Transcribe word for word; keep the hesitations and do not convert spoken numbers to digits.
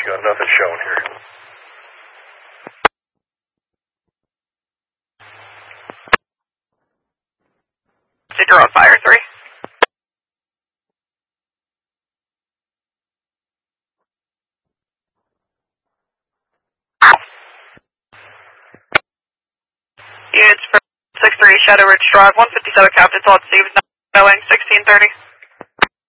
got nothing showing here. Zero on fire three. Units for six three Shadow Ridge Drive, one fifty-seven Captain Todd Stevens, knowing sixteen thirty.